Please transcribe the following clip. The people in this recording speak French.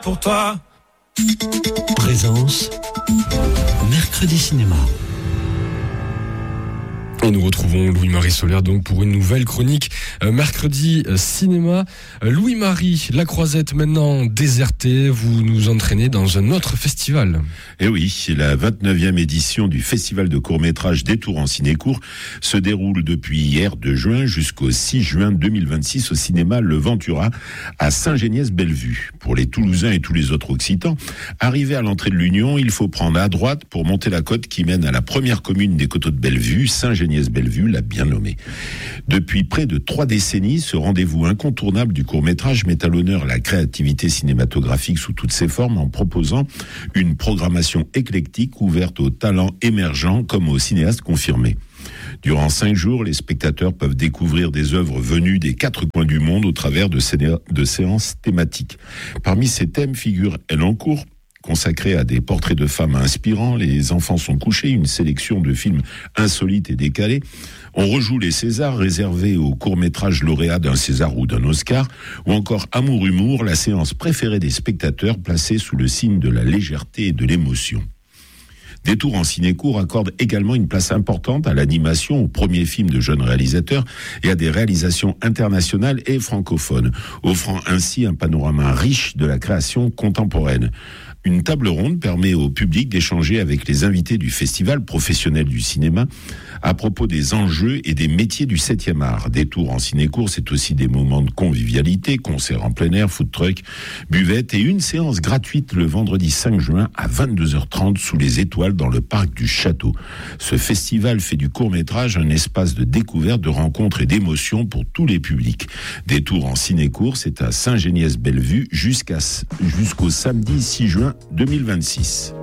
pour toi. Présence, mercredi cinéma. Et nous retrouvons Louis-Marie Solaire donc pour une nouvelle chronique mercredi cinéma. Louis-Marie, la Croisette maintenant désertée, vous nous entraînez dans un autre festival. Eh oui, la 29e édition du festival de court-métrage Détour en ciné-court se déroule depuis hier 2 juin jusqu'au 6 juin 2026 au cinéma Le Ventura à Saint-Géniès-Bellevue. Pour les Toulousains et tous les autres Occitans, arrivé à l'entrée de l'Union, il faut prendre à droite pour monter la côte qui mène à la première commune des coteaux de Bellevue, Saint-Géniès-Bellevue, l'a bien nommé. Depuis près de 3 décennies, ce rendez-vous incontournable du court-métrage met à l'honneur la créativité cinématographique sous toutes ses formes en proposant une programmation éclectique ouverte aux talents émergents comme aux cinéastes confirmés. Durant 5 jours, les spectateurs peuvent découvrir des œuvres venues des 4 coins du monde au travers de séances thématiques. Parmi ces thèmes figure Elle en cours, consacré à des portraits de femmes inspirants, Les enfants sont couchés, une sélection de films insolites et décalés. On rejoue les Césars réservés aux courts-métrages lauréats d'un César ou d'un Oscar, ou encore Amour-Humour, la séance préférée des spectateurs placée sous le signe de la légèreté et de l'émotion. Détour en ciné-court accorde également une place importante à l'animation, aux premiers films de jeunes réalisateurs et à des réalisations internationales et francophones, offrant ainsi un panorama riche de la création contemporaine. Une table ronde permet au public d'échanger avec les invités du festival professionnel du cinéma à propos des enjeux et des métiers du 7e art. Détour en ciné-court, c'est aussi des moments de convivialité, concerts en plein air, food truck, buvette et une séance gratuite le vendredi 5 juin à 22h30 sous les étoiles dans le parc du Château. Ce festival fait du court-métrage un espace de découverte, de rencontres et d'émotions pour tous les publics. Détour en ciné-court, c'est à Saint-Géniès-Bellevue jusqu'au samedi 6 juin 2026.